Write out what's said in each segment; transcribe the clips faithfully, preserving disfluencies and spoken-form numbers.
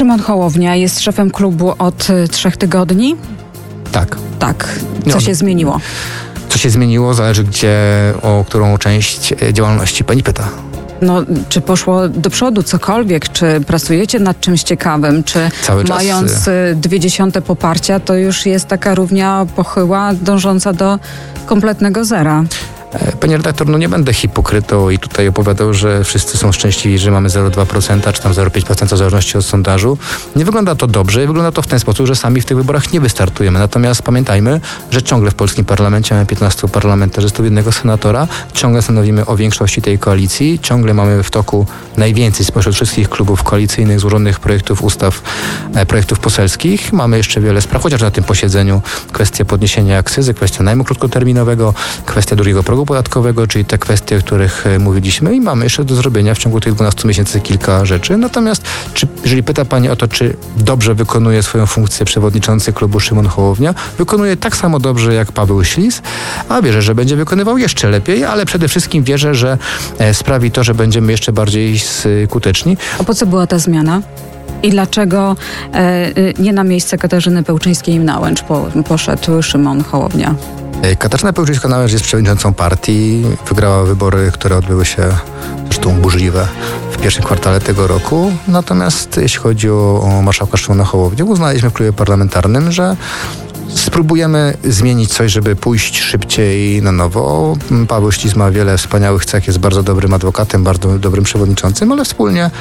Szymon Hołownia jest szefem klubu od trzech tygodni? Tak. Tak. Co No, się zmieniło? Co się zmieniło, zależy gdzie, o którą część działalności pani pyta. No, czy poszło do przodu cokolwiek? Czy pracujecie nad czymś ciekawym? Czy Cały czas, mając dwie dziesiąte poparcia, to już jest taka równia pochyła, dążąca do kompletnego zera? Panie redaktor, no nie będę hipokrytą i tutaj opowiadał, że wszyscy są szczęśliwi, że mamy zero przecinek dwa procent czy tam zero przecinek pięć procent w zależności od sondażu. Nie wygląda to dobrze i wygląda to w ten sposób, że sami w tych wyborach nie wystartujemy. Natomiast pamiętajmy, że ciągle w polskim parlamencie mamy piętnastu parlamentarzystów, jednego senatora, ciągle stanowimy o większości tej koalicji, ciągle mamy w toku najwięcej spośród wszystkich klubów koalicyjnych złożonych projektów ustaw, e, projektów poselskich. Mamy jeszcze wiele spraw, chociaż na tym posiedzeniu kwestia podniesienia akcyzy, kwestia najmu krótkoterminowego, kwestia drugiego progu podatkowego, czyli te kwestie, o których e, mówiliśmy i mamy jeszcze do zrobienia w ciągu tych dwunastu miesięcy kilka rzeczy. Natomiast czy, jeżeli pyta pani o to, czy dobrze wykonuje swoją funkcję przewodniczący klubu Szymon Hołownia, wykonuje tak samo dobrze jak Paweł Ślis, a wierzę, że będzie wykonywał jeszcze lepiej, ale przede wszystkim wierzę, że e, sprawi to, że będziemy jeszcze bardziej skuteczni. A po co była ta zmiana? I dlaczego e, nie na miejsce Katarzyny Pełczyńskiej-Nałęcz po, poszedł Szymon Hołownia? Katarzyna Pełczyńska-Nałęcz jest przewodniczącą partii. Wygrała wybory, które odbyły się zresztą burzliwe w pierwszym kwartale tego roku. Natomiast jeśli chodzi o, o marszałka Szymona Hołownię, uznaliśmy w klubie parlamentarnym, że spróbujemy zmienić coś, żeby pójść szybciej na nowo. Paweł Ślis ma wiele wspaniałych cech, jest bardzo dobrym adwokatem, bardzo dobrym przewodniczącym, ale wspólnie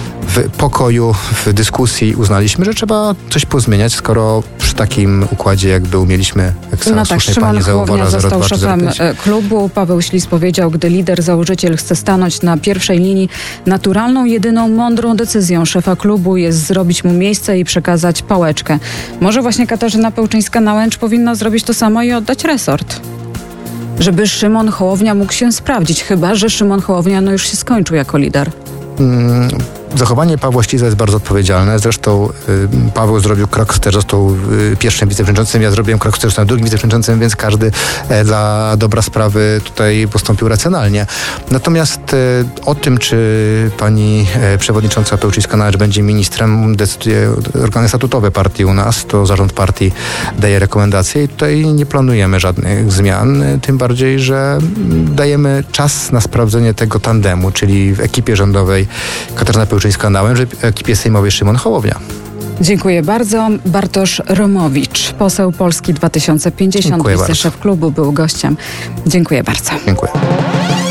w pokoju, w dyskusji uznaliśmy, że trzeba coś pozmieniać, skoro przy takim układzie, jak był, mieliśmy, jak sama No tak, słusznie Szymon pani Hołownia zauważa, został zero przecinek dwa czy szefem zero przecinek pięć. klubu. Paweł Ślis powiedział, gdy lider, założyciel chce stanąć na pierwszej linii, naturalną, jedyną mądrą decyzją szefa klubu jest zrobić mu miejsce i przekazać pałeczkę. Może właśnie Katarzyna Pełczyńska-Nałęcz powinna zrobić to samo i oddać resort, żeby Szymon Hołownia mógł się sprawdzić, chyba że Szymon Hołownia no już się skończył jako lider. Hmm. Zachowanie Pawła Ślisa jest bardzo odpowiedzialne. Zresztą y, Paweł zrobił krok wstecz, został y, pierwszym wiceprzewodniczącym, ja zrobiłem krok wstecz, zostałem drugim wiceprzewodniczącym, więc każdy e, dla dobra sprawy tutaj postąpił racjonalnie. Natomiast e, o tym, czy pani e, przewodnicząca Pełczyńska-Nałęcz będzie ministrem, decyduje organy statutowe partii u nas, to zarząd partii daje rekomendacje i tutaj nie planujemy żadnych zmian, tym bardziej, że dajemy czas na sprawdzenie tego tandemu, czyli w ekipie rządowej Katarzyna Pełczyńska-Nałęcz, w ekipie sejmowej Szymon Hołownia. Dziękuję bardzo. Bartosz Romowicz, poseł Polski dwa tysiące pięćdziesiąt, wiceszef klubu, był gościem. Dziękuję bardzo. Dziękuję.